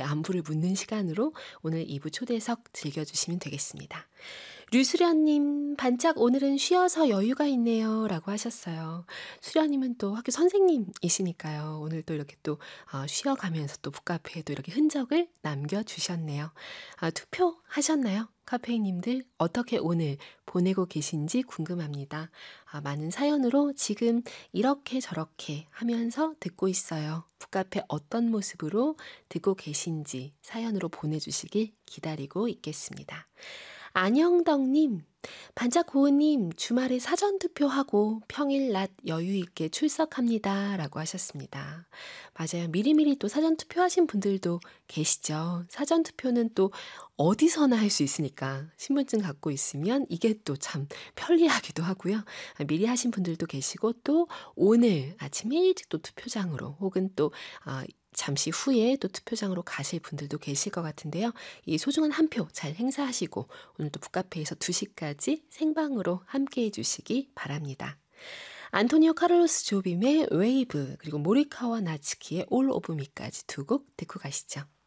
안부를 묻는 시간으로 오늘 2부 초대석 즐겨주시면 되겠습니다. 류수련님, 반짝 오늘은 쉬어서 여유가 있네요. 라고 하셨어요. 수련님은 또 학교 선생님이시니까요. 오늘 또 이렇게 또 쉬어가면서 또 북카페에도 이렇게 흔적을 남겨주셨네요. 투표하셨나요? 카페이님들 어떻게 오늘 보내고 계신지 궁금합니다. 많은 사연으로 지금 이렇게 저렇게 하면서 듣고 있어요. 북카페 어떤 모습으로 듣고 계신지 사연으로 보내주시길 기다리고 있겠습니다. 안영덕님, 반짝고은님, 주말에 사전투표하고 평일 낮 여유있게 출석합니다. 라고 하셨습니다. 맞아요. 미리미리 또 사전투표하신 분들도 계시죠. 사전투표는 또 어디서나 할 수 있으니까 신분증 갖고 있으면 이게 또 참 편리하기도 하고요. 미리 하신 분들도 계시고 또 오늘 아침 일찍 또 투표장으로 혹은 또 잠시 후에 또 투표장으로 가실 분들도 계실 것 같은데요. 이 소중한 한 표 잘 행사하시고 오늘도 북카페에서 2시까지 생방으로 함께해 주시기 바랍니다. 안토니오 카를로스 조빔의 웨이브 그리고 모리카와 나츠키의 올 오브 미까지 두 곡 듣고 가시죠.